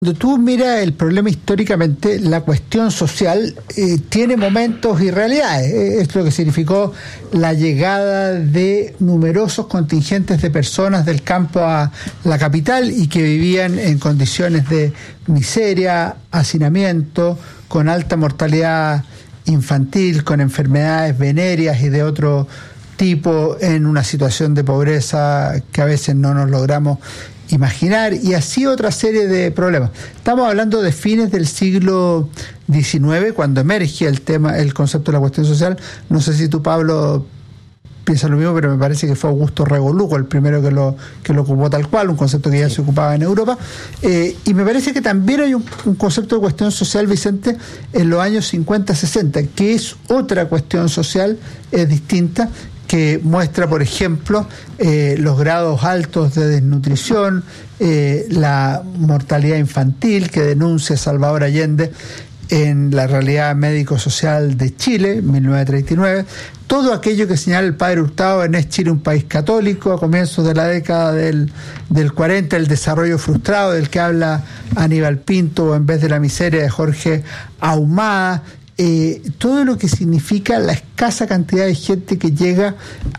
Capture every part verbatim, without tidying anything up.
Cuando tú miras el problema históricamente, la cuestión social eh, tiene momentos y realidades. Es lo que significó la llegada de numerosos contingentes de personas del campo a la capital y que vivían en condiciones de miseria, hacinamiento, con alta mortalidad infantil, con enfermedades venéreas y de otro tipo, en una situación de pobreza que a veces no nos logramos imaginar, y así otra serie de problemas. Estamos hablando de fines del siglo diecinueve, cuando emerge el tema, el concepto de la cuestión social. No sé si tú, Pablo, piensas lo mismo, pero me parece que fue Augusto Revoluco el primero que lo que lo ocupó tal cual, un concepto que ya sí se ocupaba en Europa. Eh, y me parece que también hay un, un concepto de cuestión social, Vicente, en los años cincuenta sesenta, que es otra cuestión social, es distinta, que muestra, por ejemplo, eh, los grados altos de desnutrición, eh, la mortalidad infantil que denuncia Salvador Allende en la realidad médico-social de Chile, mil novecientos treinta y nueve, todo aquello que señala el padre Hurtado en Es Chile un país católico, a comienzos de la década del, del cuarenta, el desarrollo frustrado del que habla Aníbal Pinto, o En vez de la miseria de Jorge Ahumada. Eh, todo lo que significa la escasa cantidad de gente que llega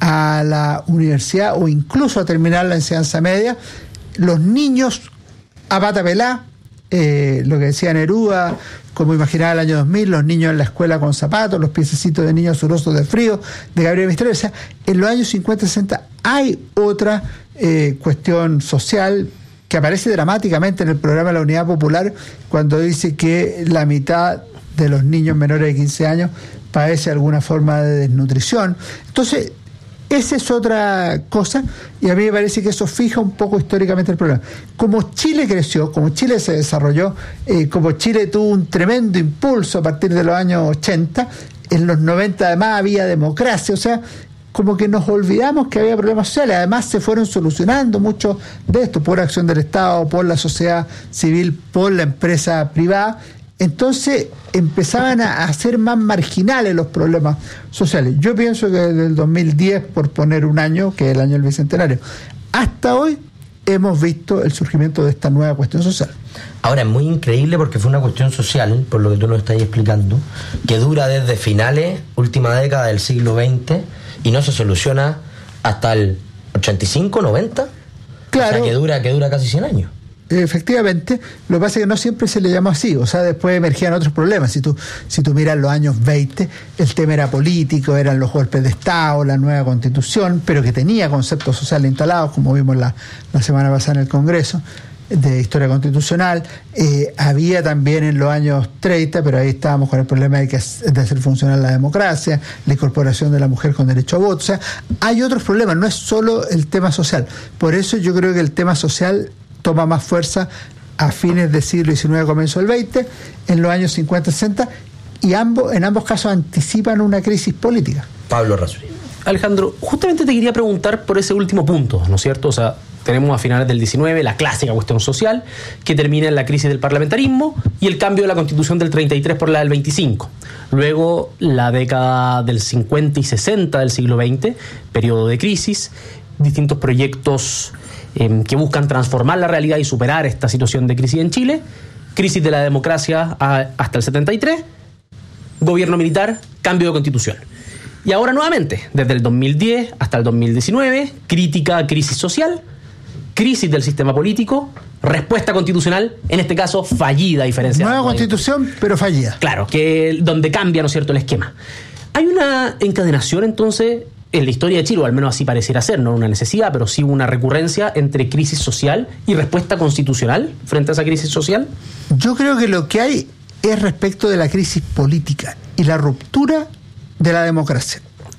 a la universidad o incluso a terminar la enseñanza media, los niños a pata pelá, eh, lo que decía Neruda, como imaginaba el año dos mil, los niños en la escuela con zapatos, los piececitos de niños sudorosos de frío, de Gabriel Mistral. O sea, en los años cincuenta sesenta hay otra eh, cuestión social que aparece dramáticamente en el programa de la Unidad Popular, cuando dice que la mitad de los niños menores de quince años padece alguna forma de desnutrición. Entonces, esa es otra cosa, y a mí me parece que eso fija un poco históricamente el problema. Como Chile creció, como Chile se desarrolló, eh, como Chile tuvo un tremendo impulso a partir de los años ochenta, en los noventa además había democracia, o sea, como que nos olvidamos que había problemas sociales. Además se fueron solucionando muchos de esto por acción del Estado, por la sociedad civil, por la empresa privada. Entonces empezaban a, a ser más marginales los problemas sociales. Yo pienso que desde el dos mil diez, por poner un año, que es el año del Bicentenario, hasta hoy hemos visto el surgimiento de esta nueva cuestión social. Ahora, es muy increíble porque fue una cuestión social, por lo que tú nos estás explicando, que dura desde finales, última década del siglo veinte, y no se soluciona hasta el ochenta y cinco, noventa. Claro. O sea, que dura, que dura casi cien años. Efectivamente, lo que pasa es que no siempre se le llamó así, o sea, después emergían otros problemas. Si tú, si tú miras los años veinte, el tema era político, eran los golpes de Estado, la nueva Constitución, pero que tenía conceptos sociales instalados, como vimos la, la semana pasada en el Congreso de Historia Constitucional. Eh, había también en los años treinta, pero ahí estábamos con el problema de, que, de hacer funcionar la democracia, la incorporación de la mujer con derecho a voto. O sea, hay otros problemas, no es solo el tema social. Por eso yo creo que el tema social toma más fuerza a fines del siglo diecinueve, comienzo del veinte, en los años cincuenta, sesenta, y ambos, en ambos casos anticipan una crisis política. Pablo Errázuriz. Alejandro, justamente te quería preguntar por ese último punto, ¿no es cierto? O sea, tenemos a finales del diecinueve la clásica cuestión social, que termina en la crisis del parlamentarismo y el cambio de la Constitución del treinta y tres por la del veinticinco. Luego, la década del cincuenta y sesenta del siglo veinte, periodo de crisis, distintos proyectos eh, que buscan transformar la realidad y superar esta situación de crisis en Chile. Crisis de la democracia a, hasta el setenta y tres, gobierno militar, cambio de Constitución. Y ahora nuevamente, desde el dos mil diez hasta el dos mil diecinueve, crítica a crisis social, crisis del sistema político, respuesta constitucional, en este caso fallida, a diferencia nueva de la constitución, pero fallida. Claro, que donde cambia, ¿no es cierto?, el esquema. Hay una encadenación entonces en la historia de Chile, o al menos así pareciera ser, no una necesidad, pero sí una recurrencia entre crisis social y respuesta constitucional frente a esa crisis social. Yo creo que lo que hay es respecto de la crisis política y la ruptura de la democracia.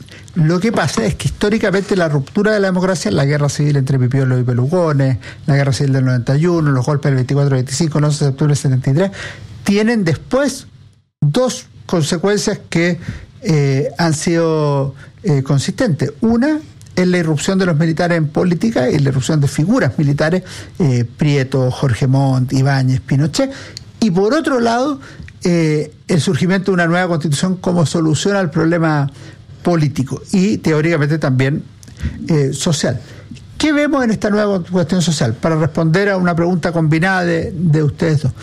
Lo que pasa es que históricamente la ruptura de la democracia, la guerra civil entre Pipiolos y Pelugones, la guerra civil del noventa y uno, los golpes del veinticuatro veinticinco, el once de octubre del setenta y tres, tienen después dos consecuencias que eh, han sido eh, consistentes. Una es la irrupción de los militares en política y la irrupción de figuras militares, eh, Prieto, Jorge Montt, Ibáñez, Pinochet, y por otro lado, eh, el surgimiento de una nueva constitución como solución al problema político y teóricamente también eh, social. ¿qué vemos en esta nueva cuestión social? Para responder a una pregunta combinada de, de ustedes dos.